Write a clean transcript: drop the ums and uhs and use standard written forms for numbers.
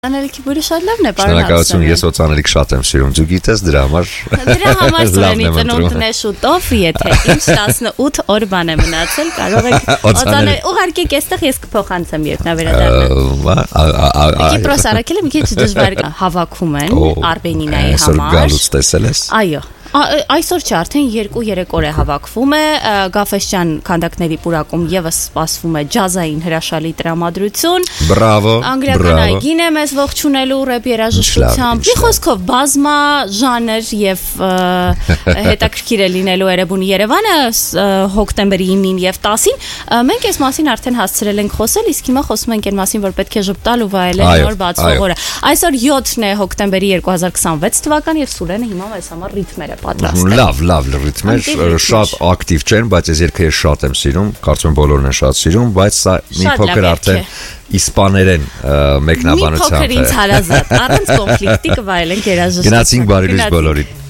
Անելիքի բուրի շատ լավն է, պարոն Շնորհակալություն, ես օծանելիք շատ եմ սիրում, դու գիտես դրա համար։ Դրա համար ծնի ծնունդն է շուտով, եթե ինչ 18 օր բան է մնացել, կարող եք օծանել, ուղարկի այստեղ ես կփոխանցեմ, երբ նա վերադառնա։ Կիպրոս Արաքելը մի քիչ դժվար հավաքում են Արբենինայի համար։ Այսօր գալուց տեսել ես։ Այո։ Այսօր չէ, արդեն 2-3 օր է հավաքվում է, Գաֆեսյան քանդակների պուրակում եւս սպասվում է ջազային հրաշալի տրամադրություն։ Բրավո, անգլիական այգին է մեզ ողջունելու ռեփ երաժշտությամբ։ Մի խոսքով բազմա ժանր եւ հետաքրքիր է լինելու Էրեբունի Երևանը հոկտեմբերի 9-ին եւ 10-ին։ Մենք այս մասին արդեն հասցրել ենք խոսել, իսկ հիմա խոսում ենք այն մասին, որ պետք է ժպտալ ու վայելել նոր բացվող օրը։ Այսօր 7-ն է հոկտեմբերի 2026 թվականը եւ Սուրենը հիմա մեզ համար ռիթմեր է Լավ ռիթմեր, շատ ակտիվ չեն, բայց ես երգերը շատ եմ սիրում, կարծում եմ բոլորն են շատ սիրում, բայց սա մի փոքր արդեն իսպաներեն մեկնաբանությամբ է։ Մի փոքր ինձ հարազատ, առանց կոնֆլիկտի կվայելենք երաժշտություն։ Գնացինք բարի լույս բոլորին։